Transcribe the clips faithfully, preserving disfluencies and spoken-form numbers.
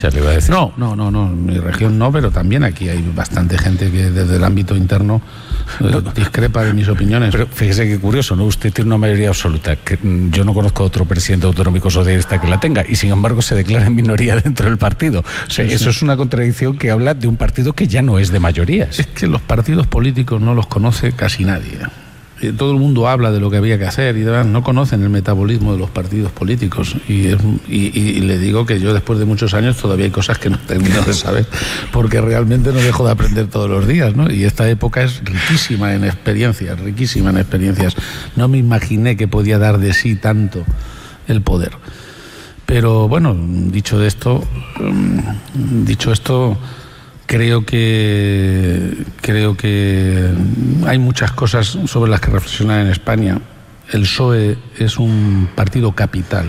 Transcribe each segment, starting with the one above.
Ya le iba a decir. No, no, no, no, en mi región no, pero también aquí hay bastante gente que desde el ámbito interno eh, discrepa de mis opiniones. Pero fíjese qué curioso, ¿no? Usted tiene una mayoría absoluta, que yo no conozco a otro presidente autonómico socialista que la tenga, y sin embargo se declara en minoría dentro del partido. O sea, sí, eso sí. Es una contradicción que habla de un partido que ya no es de mayorías. Es que los partidos políticos no los conoce casi nadie. Todo el mundo habla de lo que había que hacer y demás, no conocen el metabolismo de los partidos políticos y, es, y, y le digo que yo después de muchos años todavía hay cosas que no termino de saber porque realmente no dejo de aprender todos los días, ¿no? Y esta época es riquísima en experiencias, riquísima en experiencias. No me imaginé que podía dar de sí tanto el poder. Pero bueno, dicho de esto, dicho esto, Creo que, creo que hay muchas cosas sobre las que reflexionar en España. El P S O E es un partido capital.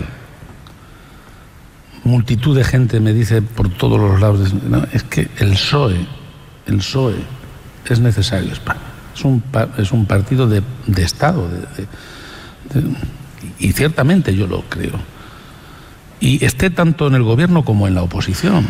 Multitud de gente me dice por todos los lados, no, es que el P S O E, el P S O E es necesario en España. Es un, es un partido de, de Estado. De, de, de, y ciertamente yo lo creo. Y esté tanto en el gobierno como en la oposición.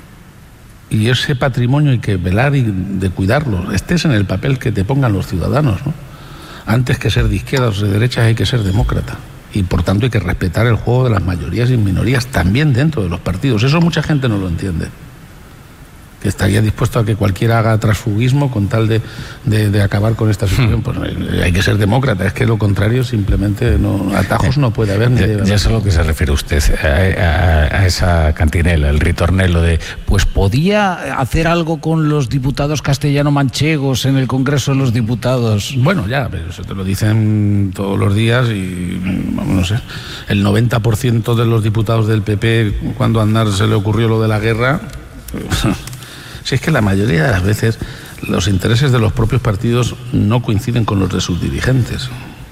Y ese patrimonio hay que velar y de cuidarlo, estés en el papel que te pongan los ciudadanos, ¿no? Antes que ser de izquierdas o de derechas hay que ser demócrata. Y por tanto hay que respetar el juego de las mayorías y minorías también dentro de los partidos. Eso mucha gente no lo entiende. Que estaría dispuesto a que cualquiera haga transfugismo con tal de, de, de acabar con esta situación. Pues hay que ser demócrata, es que lo contrario simplemente no, atajos no puede haber ni ya, debe haber. Ya es a lo que se refiere usted, a, a, a esa cantinela, el ritornelo de, pues podía hacer algo con los diputados castellano-manchegos en el Congreso de los Diputados. Bueno, ya, pero eso te lo dicen todos los días y, no sé, el noventa por ciento de los diputados del P P, cuando a Aznar se le ocurrió lo de la guerra... Si es que la mayoría de las veces los intereses de los propios partidos no coinciden con los de sus dirigentes.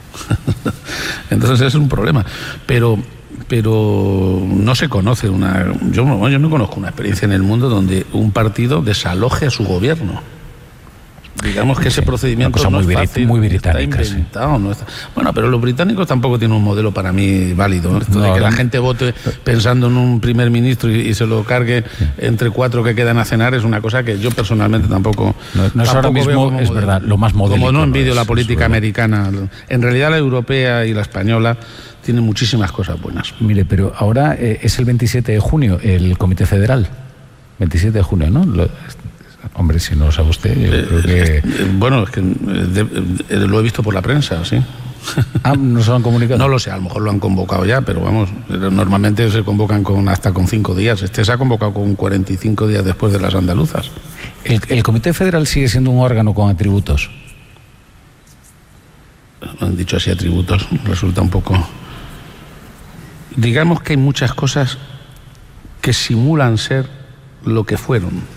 Entonces es un problema. Pero, pero no se conoce una... Yo, yo no conozco una experiencia en el mundo donde un partido desaloje a su gobierno. Digamos que ese procedimiento cosa no muy es fácil, muy británica, está inventado, sí. no está... Bueno, pero los británicos tampoco tienen un modelo para mí válido. Esto no, de que no. la gente vote pensando en un primer ministro y, y se lo cargue entre cuatro que quedan a cenar es una cosa que yo personalmente tampoco... No, no es tampoco ahora mismo, es modelo. verdad, lo más modélico. Como no envidio no la es, política americana, en realidad la europea y la española tienen muchísimas cosas buenas. Mire, pero ahora eh, es el veintisiete de junio, el Comité Federal. veintisiete de junio, ¿no? Lo, Hombre, si no lo sabe usted, yo eh, creo que... Eh, bueno, es que de, de, lo he visto por la prensa, sí. Ah, ¿no se lo han comunicado? No lo sé, a lo mejor lo han convocado ya, pero vamos, normalmente se convocan con hasta con cinco días. Este se ha convocado con cuarenta y cinco días después de las andaluzas. ¿El, el Comité Federal sigue siendo un órgano con atributos? Han dicho así atributos, resulta un poco... Digamos que hay muchas cosas que simulan ser lo que fueron.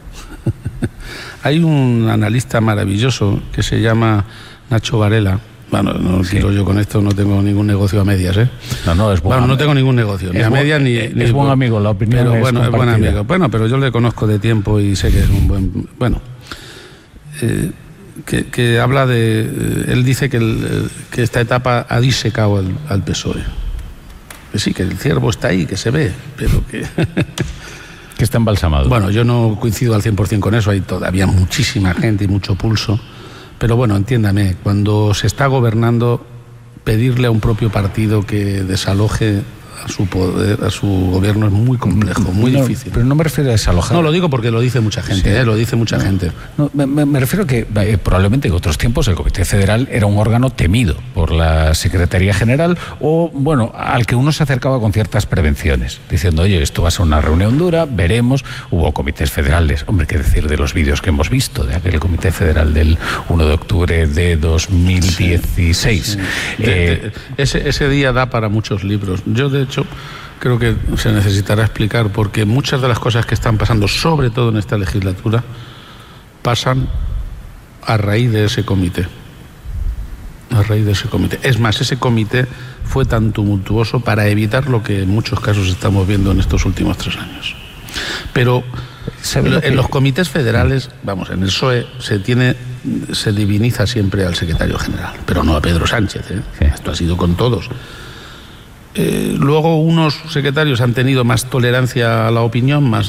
Hay un analista maravilloso que se llama Nacho Varela. Bueno, no sí. quiero yo con esto, no tengo ningún negocio a medias, ¿eh? No, no, es buen bueno, no tengo ningún negocio, ni a medias ni... Es ni buen amigo, la opinión pero es bueno, es buen amigo. Bueno, pero yo le conozco de tiempo y sé que es un buen... Bueno, eh, que, que habla de... Eh, él dice que, el, que esta etapa ha disecado al, al P S O E. Que sí, que el ciervo está ahí, que se ve, pero que... que está embalsamado. Bueno, yo no coincido al cien por ciento con eso, hay todavía muchísima gente y mucho pulso, pero bueno, entiéndame, cuando se está gobernando, pedirle a un propio partido que desaloje a su poder, a su gobierno es muy complejo, muy no, difícil. Pero no me refiero a desalojar. No, lo digo porque lo dice mucha gente, sí. eh, lo dice mucha no, gente. No, me, me refiero a que eh, probablemente en otros tiempos el Comité Federal era un órgano temido por la Secretaría General o, bueno, al que uno se acercaba con ciertas prevenciones, diciendo, oye, esto va a ser una reunión dura, veremos. Hubo comités federales, hombre, qué decir de los vídeos que hemos visto de aquel Comité Federal del uno de octubre de dos mil dieciséis. Sí, sí. De, eh, de, ese, ese día da para muchos libros. Yo, de hecho, creo que se necesitará explicar porque muchas de las cosas que están pasando, sobre todo en esta legislatura, pasan a raíz de ese comité. A raíz de ese comité. Es más, ese comité fue tan tumultuoso para evitar lo que en muchos casos estamos viendo en estos últimos tres años. Pero en los comités federales, vamos, en el P S O E se tiene, se diviniza siempre al secretario general, pero no a Pedro Sánchez, ¿eh? Sí. Esto ha sido con todos. Eh, luego unos secretarios han tenido más tolerancia a la opinión, más